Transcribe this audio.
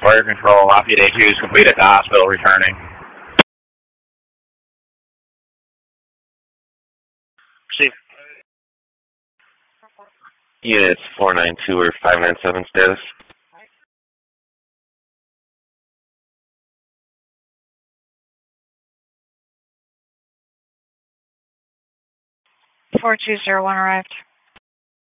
Fire control, Lafayette A2 is complete at the hospital, returning. Receive. Units 492 or 597 status. Four 201 arrived.